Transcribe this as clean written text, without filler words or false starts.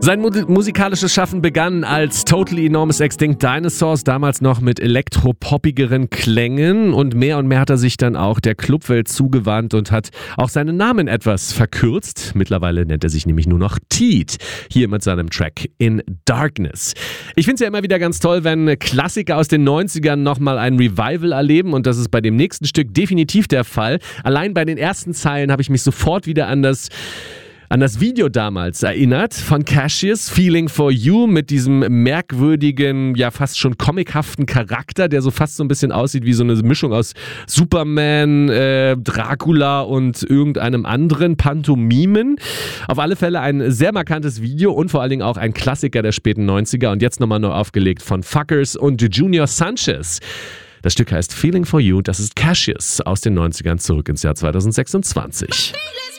Sein musikalisches Schaffen begann als Totally Enormous Extinct Dinosaurs, damals noch mit elektropoppigeren Klängen, und mehr hat er sich dann auch der Clubwelt zugewandt und hat auch seinen Namen etwas verkürzt. Mittlerweile nennt er sich nämlich nur noch Teat, hier mit seinem Track In Darkness. Ich finde es ja immer wieder ganz toll, wenn Klassiker aus den 90ern nochmal ein Revival erleben, und das ist bei dem nächsten Stück definitiv der Fall. Allein bei den ersten Zeilen habe ich mich sofort wieder an das Video damals erinnert von Cassius, Feeling for You, mit diesem merkwürdigen, ja fast schon comichaften Charakter, der so fast so ein bisschen aussieht wie so eine Mischung aus Superman, Dracula und irgendeinem anderen Pantomimen. Auf alle Fälle ein sehr markantes Video und vor allen Dingen auch ein Klassiker der späten 90er, und jetzt nochmal neu aufgelegt von Fuckers und Junior Sanchez. Das Stück heißt Feeling for You, das ist Cassius aus den 90ern zurück ins Jahr 2026.